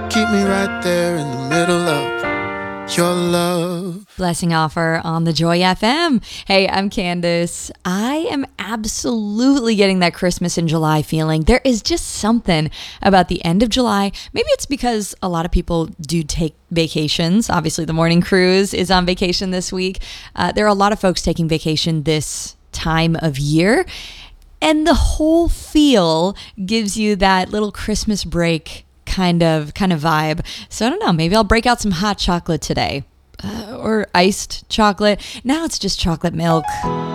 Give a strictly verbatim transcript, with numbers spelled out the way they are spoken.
Keep me right there in the middle of your love. Blessing offer on the Joy F M. Hey, I'm Candace. I am absolutely getting that Christmas in July feeling. There is just something about the end of July. Maybe it's because a lot of people do take vacations. Obviously, the morning cruise is on vacation this week. Uh, there are a lot of folks taking vacation this time of year. And the whole feel gives you that little Christmas break kind of kind of vibe. So I don't know, maybe I'll break out some hot chocolate today. Uh, or iced chocolate. Now it's just chocolate milk.